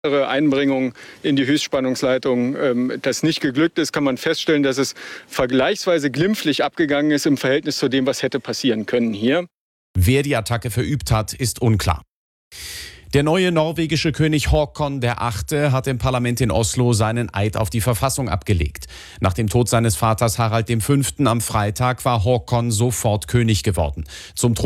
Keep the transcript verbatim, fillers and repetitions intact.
Einbringung in die Höchstspannungsleitung ähm, das nicht geglückt ist, kann man feststellen, dass es vergleichsweise glimpflich abgegangen ist im Verhältnis zu dem, was hätte passieren können hier. Wer die Attacke verübt hat, ist unklar. Der neue norwegische König Håkon der Achte hat im Parlament in Oslo seinen Eid auf die Verfassung abgelegt. Nach dem Tod seines Vaters Harald der Fünfte am Freitag war Håkon sofort König geworden. Zum